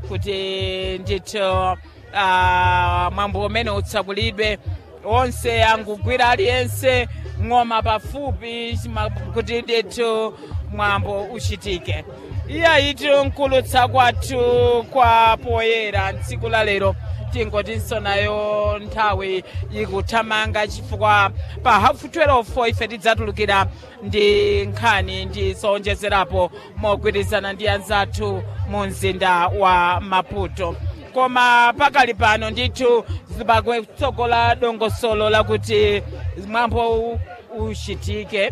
kuti ndithu mwambo umene utsakulidwe onse angugwira aliyense ng'oma pafupi kuti ndithu mwambo uchitike. Iyayitu nkulutsa kwathu kwa poyera tsiku la lero tingotinso nayo nthawi ikuthamanga chifukwa pa 12:30 ife tidzatulukira ndi nkhani ndi zowonjezerapo mogwirizana ndi anzathu mu mzinda wa Maputo. Koma pakali pano ndithu zibakutsogola dongosolo lakuti mwambo uchitike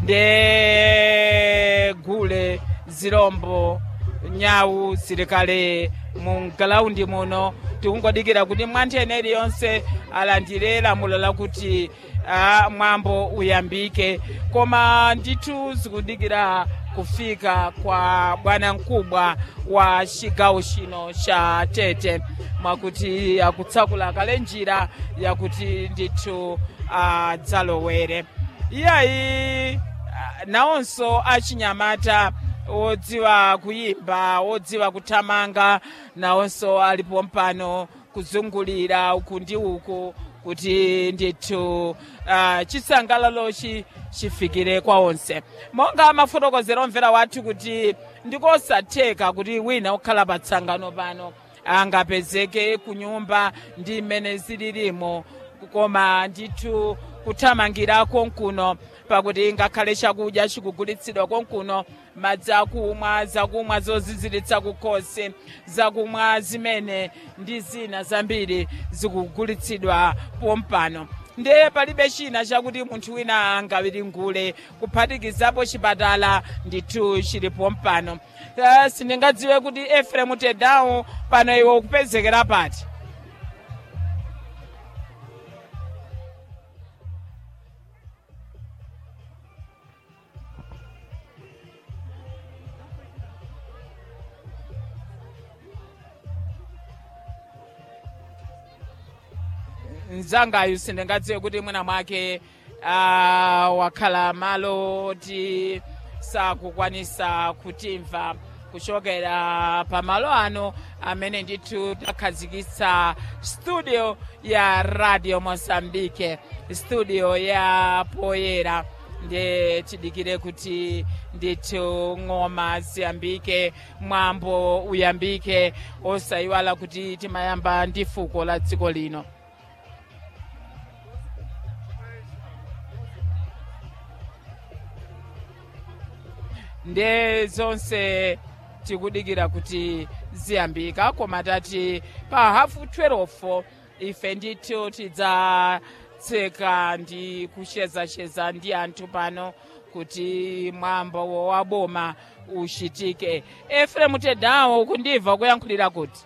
nde gule zirombo nyawu zilikale mu galaundi muno tikungodikira kuti mwantene iliyonse alandire lamulo lakuti mwambo uyambike. Koma ndithu zikudikira kufika kwa bwana mkubwa wa chigawo chino cha Tete mwakuti akutsakula kale njira yakuti ndithu adzalowere. Iyayi nawonso achinyamata odziwa kuyimba odziwa kuthamanga nawonso alipo mpano kuzungulira uku ndi uku kuti ndithu chisangalalochi chifikire kwa onse. Monga mafotokozera omvera wathu kuti ndikosatheka kuti wina okhala pa tsangano pano angapezeke ku nyumba ndi mmene zililimo, koma ndithu kuthamangira konkuno pakuti ngakhale chakudya chikugulitsidwa konkuno, madzi akumwa, zakumwa zoziziritsa kukhosi, zakumwa zimene ndi zina zambiri zikugulitsidwa pompano. Ndiye palibe china chakuti munthu wina angawiringule kuphatikizapo chipatala ndithu chilipo mpano. Sindingadziwe kuti Ephraim Tedao pano iwe ukupezekera pati? Nzangayu sindingadziwe kuti mwina mwake wakhala malo ti sakukwanisa kutimva kuchokera pa malo ano amene ndithu takhazikitsa studio ya Radio Mozambique, studio ya poyera. Nde tidikire kuti ndithu ng'oma ziyambike, mwambo uyambike, osayiwala kuti timayamba ndi fuko la dziko lino. Nde zonse tikudikira kuti ziyambika, koma tati pa 12:30 ife ndithu tidzatseka ndi kuchezacheza ndi anthu pano kuti mwambo wa boma uchitike. Ephraim Tedao kundiva kuyankhulira kuti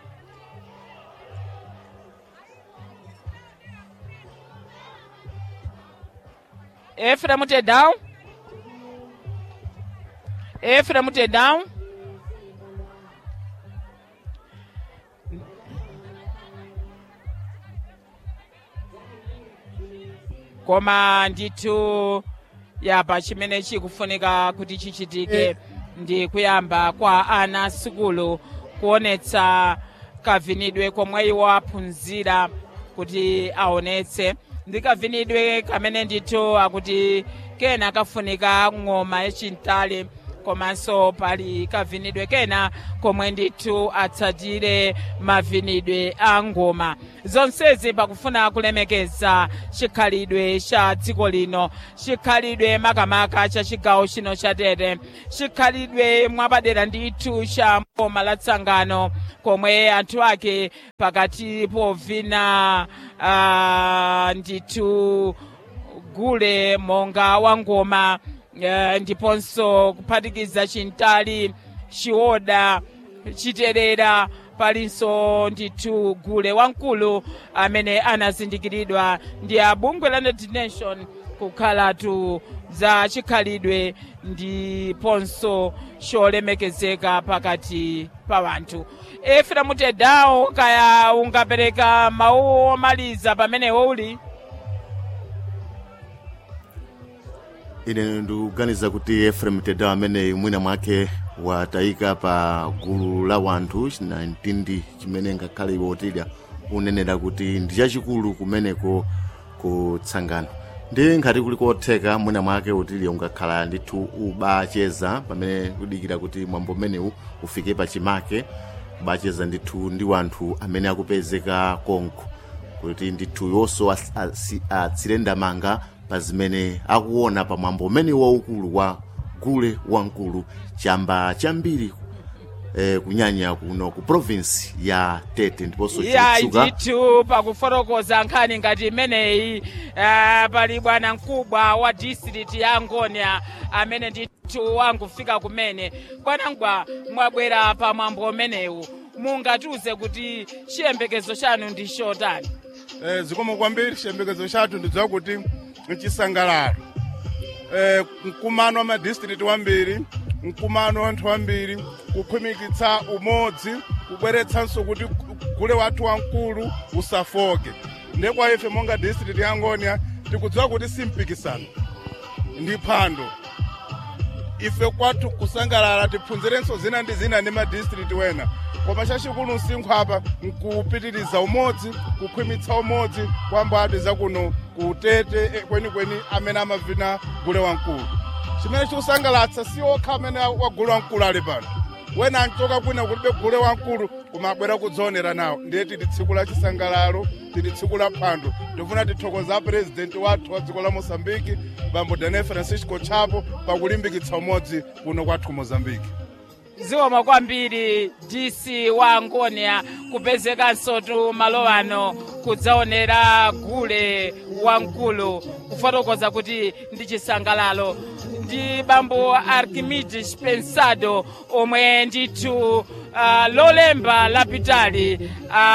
Ephraim Tedao koma ndithu yapa chimene chikufunika kuti chichitike ndi kuyamba kwa ana sukulu kuonetsa kavinidwe komwe iwo aphunzira kuti aonetse, ndi kavinidwe kamene ndithu akuti kena kafunika ng'oma yachintali, komanso pali kavinidwe kena komwe ndithu atsatire mavinidwe a ngoma. Zonsezi pakufuna kulemekeza chikhalidwe cha dziko lino, chikhalidwe makamaka cha chigawo chino cha Tete, chikhalidwe mwapadera ndithu cha boma la Tsangano komwe anthu ake pakati povina ndithu gule monga wa ngoma, ndiponso kuphatikiza chintali, chioda, chiterera, palinso ndithu gule wamkulu amene anazindikiridwa ndi abungwe la United Nation kukhalatu za chikhalidwe ndiponso cholemekezeka pakati pa wanthu. Ephraim Tedao, kaya ungapereka mawu omaliza pamenewo uli? Ine ndikuganiza kuti Ephraim Tedao amene mwina mwake watayika pa gulu la wanthu na ntindi chimene ngakhale iwo otilya unenera kuti ndi chachikulu kumeneko kutsangano. Ndi ngati kuli kotheka mwina mwake otilya ungakhala ndithu ubacheza pamene kudikira kuti mwambo umenewu ufike pa chimake, ubacheza ndithu ndi wanthu amene akupezeka konko kuti ndithu yonso atsirenda manga pa zimene akuona pa mwambo umene waukulu wa gule wankulu chamba chambiri kunyanya kuno ku province ya Tete ndiponso chitsuka ndithu pakufotokoza nkhani ngati imeneyi pali bwana mkubwa wa district ya Ngonia amene ndithu wangufika kumene. Bwana mwabwera pa mwambo umenewu, mungatiuze kuti chiyembekezo chanu ndi chotani? Zikomo kwambiri. Chiyembekezo chathu ndidziwa kuti chisangalalo mkumano wa madistrict wambiri, mkumano wa anthu ambiri, kukhwimikitsa umodzi, kubweretsanso kuti gule wathu wankulu usafoke. Ndekwa ife monga district ya Ngonia tikudziwa kuti simpikisano ndi phwando. Ife kwathu kusangalala tiphunzirenso zina ndi zina ndi madistrict wena, koma chachikulu msinkhu apa nkupitiriza umodzi, kukhwimitsa umodzi kwamba ati zakuno kutete kwenikweni amene amavina gule wankulu. Chimene chikusangalatsa si okha amene wa gule wankulu ali pano, wena anchoka kwina kulibe gule wankulu kumabwera kudzionera nawo. Ndiye tili tsiku la chisangalalo, tili tsiku la phwando. Ndifuna tithokoza president wathu wa dziko la Mozambique Bambo Daniel Francisco Chapo pakulimbikitsa umodzi kuno kwathu Mozambique. Zikomo kwambiri DC wa Ngonia kupezekanso tu malo ano kudzaonera gule wankulu, kufotokoza kuti ndi chisangalalo. Ndi Bambo Archimedes Pensado omwe ndithu lolemba lapitali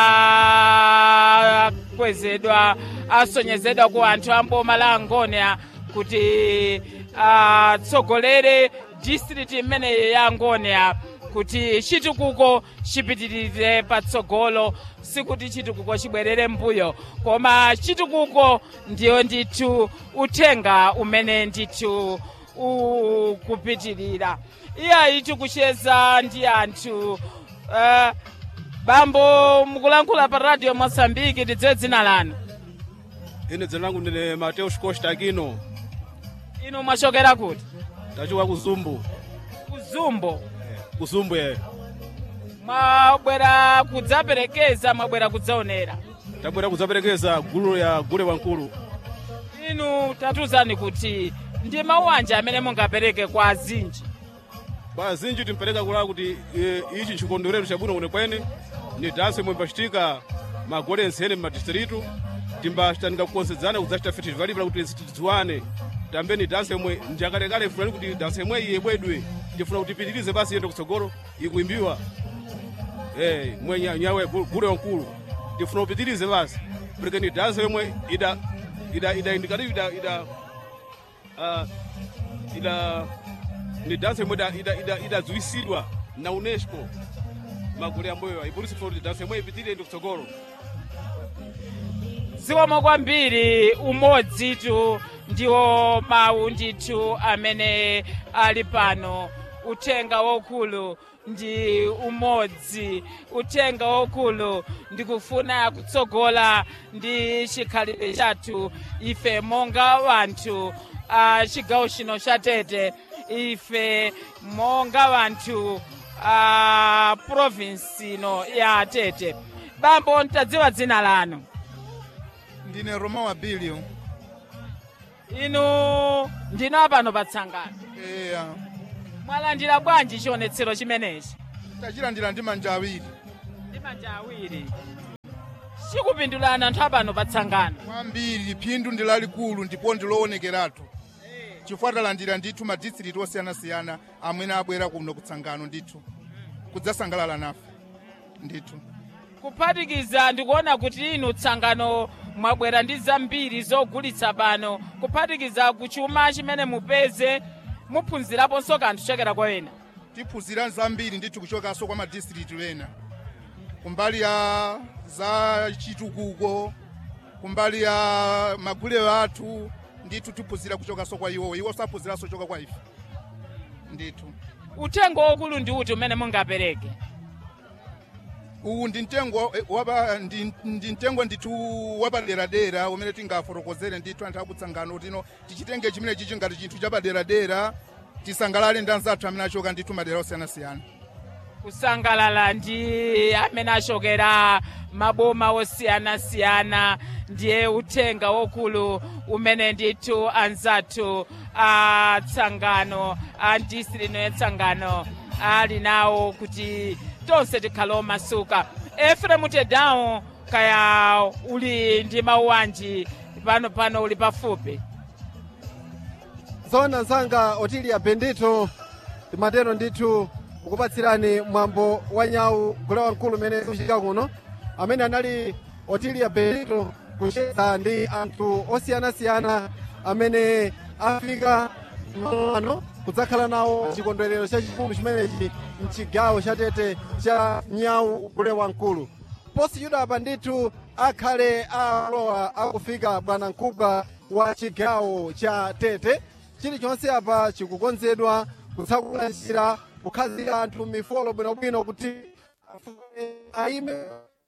kwezedwa asonyezedwa ku anthu amboma la Ngonia kuti tsogolere district imeneyi ya Ngonia kuti chitukuko chipitirire patsogolo, sikuti chitukuko chibwerere mbuyo, koma chitukuko ndiyo ndithu uthenga umene ndithu ukupitirira. Iyayi tikucheza ndi anthu. Bambo mukulankhula pa radio Mozambique, tidziwe dzina lanu? Ine dzina langu ndine Mateus Costa Aquino. Inu mwachokera kuti? Tachoka ku Zumbu. Ku Zumbu? Ku Zumbu ye. Mwabwera kudzaperekeza, mwabwera kudzaonera? Tabwera kudzaperekeza gulu ya gule wankulu. Inu tatuzani kuti ndi mawu anje amene mungapereke kwa azinji? Kwa azinji timpereka kula kuti ichi chikondwerero chabwino kuno kwene ni danse mwempachitika magole ensene m'madistritu timbachitanika kukonsedzana kudzachita festival para kuti tidziwane. Tambe ni danse mwe njakalekale fulani kuti danse mwe yebwedwe tifuna kuti pitirize basi yende kutsogolo ikuimbiwa mwe nyawe gule wankulu tifuna kupitirize basi porque ni danse mwe ida indikativi ni danse mwe idadziwisidwa na UNESCO magule amboyo ipolisi for danse mwe ipitirire ndi kutsogolo. Zikomo kwambiri. Umodzi tu ndiwo mawu ndithu amene ali pano. Uthenga wokulu ndi umodzi, uthenga wokulu ndi kufuna kutsogola ndi chikhalire chathu ife monga wanthu chigawo chino cha Tete, ife monga wanthu province ino ya Tete. Bambo ntadziwa dzina lanu? Ndine Roma wa Bilio. Inu ndino pano patsangano? Mwalandira bwanji chionetsero chimenechi? Tachilandira ndi manja awiri. Ndi manja awiri. Chikupindulana anthu apano patsangano? Kwambiri, phindu ndi lalikulu ndipo ndiloonekeratu. Chifukwa talandira ndithu madistrict osiyanasiyana amene abwera kuno kutsangano ndithu kudzasangalala nafe ndithu. Kuphatikiza ndikuona kuti inu tsangano mwabwera ndi zambiri zogulitsa pano, kuphatikiza kuchuma chimene mupeze muphunziraponso kanthu chokera kwa ena. Tiphunzira zambiri ndithu kuchokanso kwa madistrict wena, kumbali ya za chitukuko, kumbali ya magule athu ndithu tiphunzira kuchokanso kwa iwo saphunziranso choka kwa ife ndithu. utengo waukulu ndi uti umene mungapereke? uwu ndi mtengo ndi mtengo ndithu wapaderadera umene tingafotokozere ndithu anthu akutsangano tino tichitenge chimene chichi ngati chinthu chapaderadera tisangalale ndi anzathu amene achoka ndithu madera osiyanasiyana. Kusangalala ndi amene achokera maboma osiyanasiyana ndiye utenga wokulu umene ndithu anzathu a tsangano a district ya Tsangano ali nawo kuti tonse tikhale omasuka. Eferemu Tedawu, kaya uli ndi mawu anji pano uli pafupi? Zona zanga Otilia Bendito timatero ndithu kukupatsirani mwambo wa nyau gule wankulu umene kuchitika kuno, amene anali Otilia Bendito kucheza ndi anthu osiyanasiyana amene afika ano kudzakhala nawo chikondwerero chachikulu chimenechi mchigawo cha Tete cha nyau gule wankulu. Posiyuda apa ndithu akhale alowa akufika bwana mkubwa wa chigawo cha Tete. Chilichonse apa chikukonzedwa kutsakula njira kukhazika anthu mifolo bwinobwino kuti aime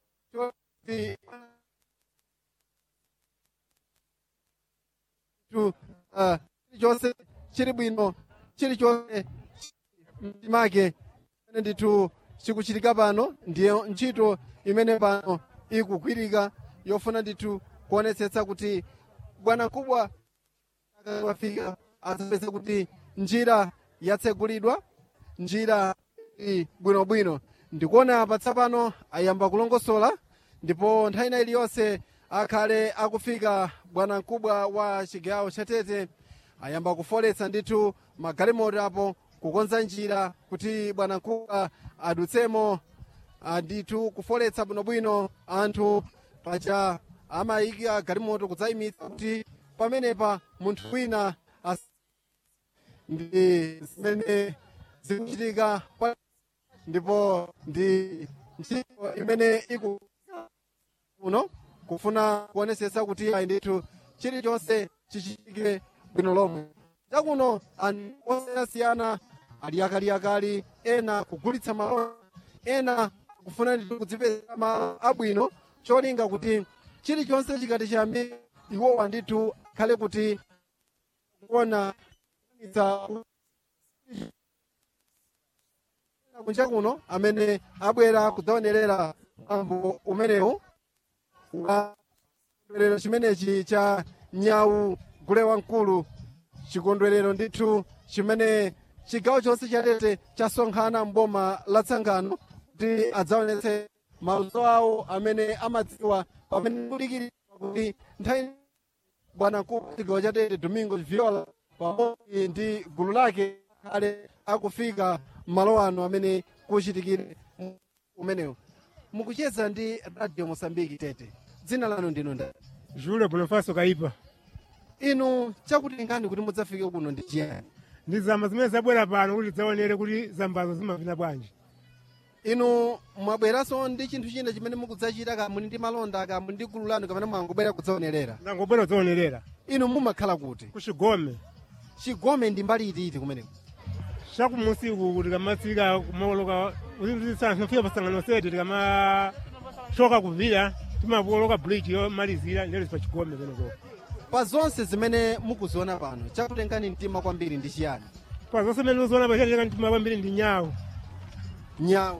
chilichonse chili bwino, chilichonse mtimake ndithu chikuchitika pano. Ndiye ntchito imene pano ikugwirika yofuna ndithu kuonetsetsa kuti bwana mkubwa akafika azapeza kuti njira yatsegulidwa, njira bwinobwino. Ndikuona apa tsapano ayamba kulongosola, ndipo nthawi ina iliyonse akhale akufika bwana mkubwa wa chigawo cha Tete ayamba kufoletsa ndithu magalimoto apo kukonza njira kuti bwana mkubwa adutsemo, ndithu kufoletsa bwinobwino anthu paja amayika galimoto kudzayimitsa kuti pamenepa munthu wina ndi zimene zikuchitika, ndipo ndi ntchito imene ikuno kufuna kuonesetsa kuti ayi ndithu chilichonse chichitike bwino lomwe. Chakuno anthu osiyanasiyana ali akaliakali, ena kugulitsa malo, ena kufuna ndithu kudzipeza malo abwino, cholinga kuti chilichonse chikati chiyambe iwowa ndithu khale kuti kuona kunja kuno amene abwera kudzaonerera mwambo umenewu wa chikondwerero chimenechi cha nyau gule wankulu. Chikondwerero ndithu chimene chigawo chonse cha Tete chasonkhana mboma la Tsangano kuti adzaonetse maluso awo amene amadziwa pamene kulikira kuti nthawi bwana mkubwa chigawo cha Tete Domingo Viola pamodzi ndi gulu lake ale akufika malo ano amene kuchitikire umenewu. Mukucheza ndi Radio Mosambiki Tete. Dzina lanu ndino ndani? Jule Bonifaso Kaipa. Inu chakutengani kuti mudzafike kuno ndi chiyani? Ndi zamba zimene zabwera pano kuti dzaonere kuti zambazo zimapita bwanji. Inu mwabweranso ndi chinthu china chimene mukudzachita, kaya muli ndi malonda, kaya muli ndi gulu lanu, kapena mwangobwera kudzaonerera? Ndangobwera kudzaonerera. Inu mumakhala kuti? Ku Chigome. Chigome ndi mbali iti kumeneko? Chakumusi kuti kamatsika kumoloka uzifika pasangano sete tikama choka kuvira timapoloka bridge yomalizira ndelo pa Chigome kumeneko. Pa zonse zimene mukuziona pano chakutengani mtima kwambiri ndi chiyani? Pa zonse zimene mukuziona pano chakutengani mtima kwambiri ndi nyau. Nyau?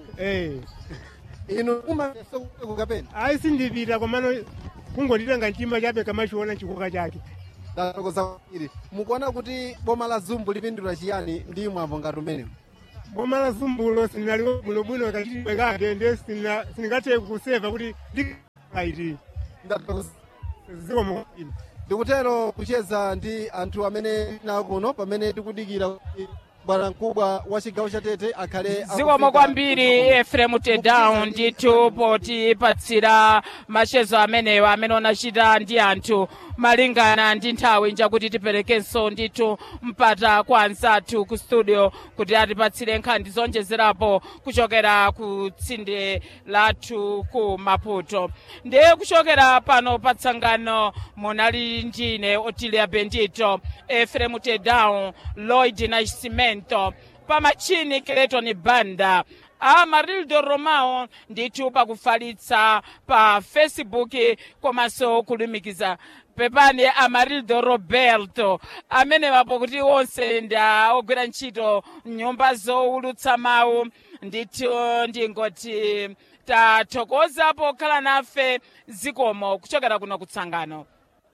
Inu umafika kukapena? Ayi sindipita komano kungonditenga mtima chabe kamachiona chikoka chake. Ndakoza kwambiri. Mukuona kuti boma la Zumbu lipindula chiyani ndi mwambo ngati umenewu? Boma la Zumbulo sinali bwinobwino kachitidwe kake ndi singathe kuseva kuti ndikaiti. Ndakoza. Zikomo. Ndikutero kucheza ndi anthu amene nawo kuno pamene tikudikira kuti bwana mkubwa wa chigawo cha Tete akhale zikomo kwambiri Eferemu Tedawu ndithu potipatsira machezo amenewa amene onachita ndi anthu malingana ndi nthawi njakuti tiperekenso ndithu mpata kwa anzathu ku studio kuti atipatsire nkhani zonjezerapo kuchokera ku tsinde lathu ku Maputo. Ndiye kuchokera pano pa Tsangano munali ndine Otilia Bendito, Eferemu Tedawu, Lloyd Nascimento, pamachini Clayton Banda, Amarildo Romao ndithu pakufalitsa pa Facebook komanso kulumikiza pepani Amarildo Roberto amene wapo kuti onse nda ogwira ntchito nyumba zowulutsa mawu ndithu ndingoti tathokoza pokhala nafe zikomo kuchokera kuno kutsangano.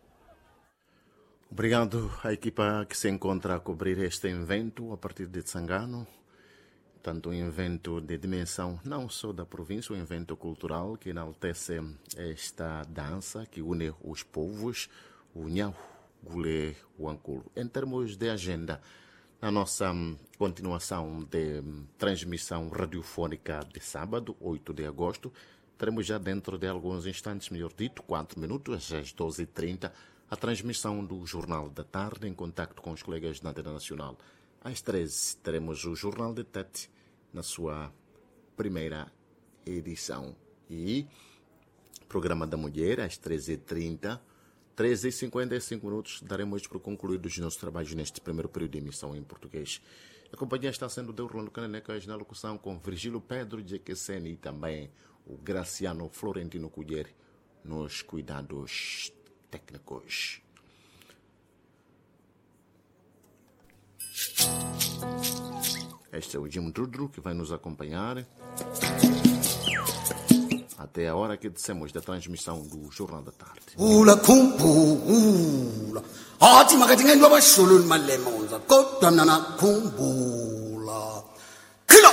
Obrigado à equipa que se encontra a cobrir este evento a partir de Tsangano, tanto um evento de dimensão não só da província, um evento cultural que enaltece esta dança que une os povos, o Nhau, Gule, o Anculo. Em termos de agenda, na nossa continuação de transmissão radiofônica de sábado, 8 de agosto, teremos já dentro de alguns instantes, melhor dito, 4 minutos, às 12h30, a transmissão do Jornal da Tarde em contacto com os colegas da Antena Nacional. Às 13 teremos o Jornal de Tete na sua primeira edição. E Programa da Mulher, às 13h30, 13h55 minutos, daremos por concluídos os nossos trabalhos neste primeiro período de emissão em português. A companhia está sendo de Orlando Cananecas na locução com Virgílio Pedro de Equecene e também o Graciano Florentino Colher nos cuidados técnicos. Este é o Jim Drudru que vai nos acompanhar até a hora que dissemos da transmissão do Jornal da Tarde. Ula kumbula. Hati makatinga ndo bashulun malemonza. Kodwa mnana kumbula.